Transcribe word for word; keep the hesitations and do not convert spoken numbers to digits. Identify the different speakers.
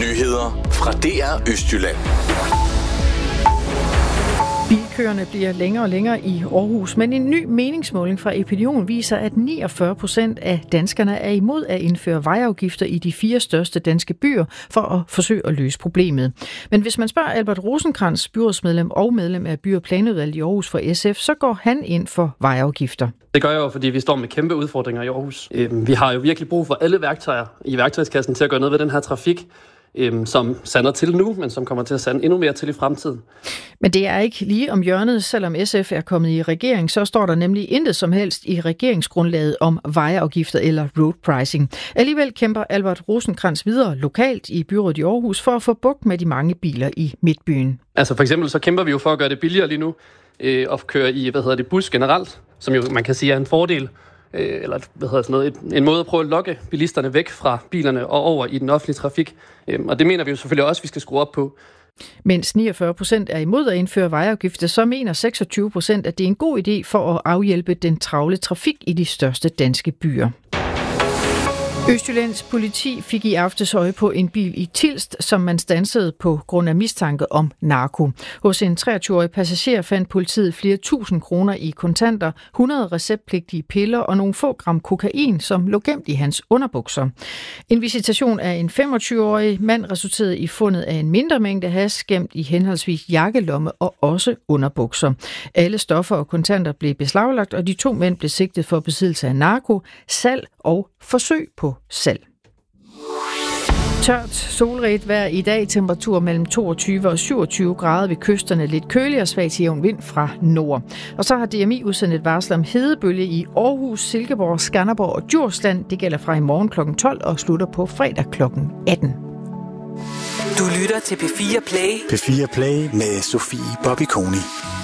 Speaker 1: Nyheder fra D R Østjylland.
Speaker 2: Bilkøerne bliver længere og længere i Aarhus, men en ny meningsmåling fra Epinion viser, at niogfyrre procent af danskerne er imod at indføre vejafgifter i de fire største danske byer for at forsøge at løse problemet. Men hvis man spørger Albert Rosenkrantz, byrådsmedlem og medlem af By- og Planudvalget i Aarhus for S F, så går han ind for vejafgifter.
Speaker 3: Det gør jeg jo, fordi vi står med kæmpe udfordringer i Aarhus. Vi har jo virkelig brug for alle værktøjer i værktøjskassen til at gøre noget ved den her trafik, som sander til nu, men som kommer til at sande endnu mere til i fremtiden.
Speaker 2: Men det er ikke lige om hjørnet, selvom S F er kommet i regering, så står der nemlig intet som helst i regeringsgrundlaget om vejafgifter eller road pricing. Alligevel kæmper Albert Rosenkrantz videre lokalt i byrådet i Aarhus for at få bugt med de mange biler i midtbyen.
Speaker 3: Altså for eksempel så kæmper vi jo for at gøre det billigere lige nu, øh, at køre i, hvad hedder det, bus generelt, som jo man kan sige er en fordel. Eller hvad hedder sådan noget, en måde at prøve at lokke bilisterne væk fra bilerne og over i den offentlige trafik. Og det mener vi jo selvfølgelig også, at vi skal skrue op på.
Speaker 2: Mens niogfyrre procent er imod at indføre vejafgifter, så mener seksogtyve procent, at det er en god idé for at afhjælpe den travle trafik i de største danske byer. Østjyllands politi fik i aftes øje på en bil i Tilst, som man standsede på grund af mistanke om narko. Hos en treogtyve-årig passager fandt politiet flere tusind kroner i kontanter, hundrede receptpligtige piller og nogle få gram kokain, som lå gemt i hans underbukser. En visitation af en femogtyve-årig mand resulterede i fundet af en mindre mængde hash gemt i henholdsvis jakkelomme og også underbukser. Alle stoffer og kontanter blev beslaglagt, og de to mænd blev sigtet for besiddelse af narko, salg og forsøg på salg. Tørt, solrigt vejr i dag, temperatur mellem toogtyve og syvogtyve grader ved kysterne, lidt køligere, svag til jævn vind fra nord. Og så har D M I udsendt et varsel om hedebølge i Aarhus, Silkeborg, Skanderborg og Djursland. Det gælder fra i morgen klokken tolv og slutter på fredag klokken atten.
Speaker 4: Du lytter til P fire Play.
Speaker 1: P fire Play med Sofie Bobby Koni.